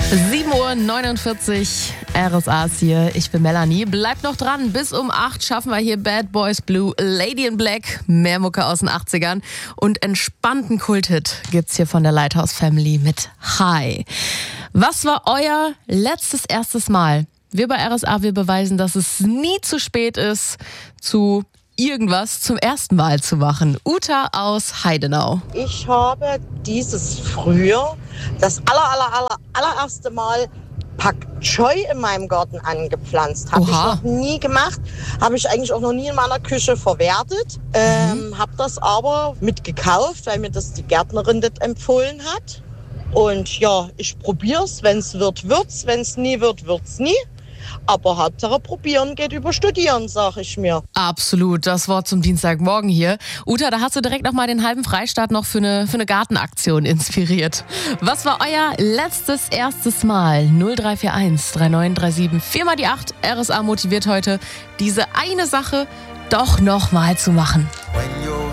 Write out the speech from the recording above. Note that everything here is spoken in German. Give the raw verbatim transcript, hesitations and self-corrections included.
sieben Uhr neunundvierzig, R S A ist hier. Ich bin Melanie. Bleibt noch dran. Bis um acht schaffen wir hier Bad Boys Blue, Lady in Black, mehr Mucke aus den achtzigern und entspannten Kulthit gibt's hier von der Lighthouse Family mit Hi. Was war euer letztes erstes Mal? Wir bei R S A, wir beweisen, dass es nie zu spät ist, zu irgendwas zum ersten Mal zu machen. Uta aus Heidenau. Ich habe dieses Frühjahr das aller, aller, aller, allererste Mal Pak Choi in meinem Garten angepflanzt. Habe ich noch nie gemacht. Habe ich eigentlich auch noch nie in meiner Küche verwertet. Ähm, mhm. Habe das aber mitgekauft, weil mir das die Gärtnerin das empfohlen hat. Und ja, ich probiere es. Wenn es wird, wird's. Wenn es nie wird, wird's nie. Aber Hauptsache probieren geht über studieren, sag ich mir. Absolut, das Wort zum Dienstagmorgen hier. Uta, da hast du direkt noch mal den halben Freistaat noch für eine, für eine Gartenaktion inspiriert. Was war euer letztes, erstes Mal? null drei vier eins drei neun drei sieben vier mal die acht. R S A motiviert heute, diese eine Sache doch noch mal zu machen. When you're